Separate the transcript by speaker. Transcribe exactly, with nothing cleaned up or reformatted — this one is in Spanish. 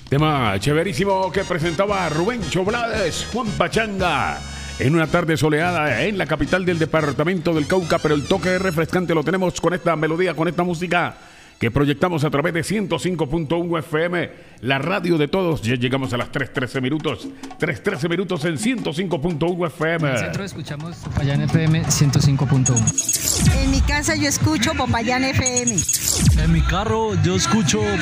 Speaker 1: Tema chéverísimo que presentaba Rubén Choblades, Juan Pachanga. En una tarde soleada en la capital del departamento del Cauca, pero el toque refrescante lo tenemos con esta melodía, con esta música que proyectamos a través de ciento cinco punto uno F M, la radio de todos. Ya llegamos a las tres trece minutos. tres trece minutos en ciento cinco punto uno F M.
Speaker 2: En el centro escuchamos Popayán F M ciento cinco punto uno.
Speaker 3: En mi casa yo escucho Popayán F M.
Speaker 4: En mi carro yo escucho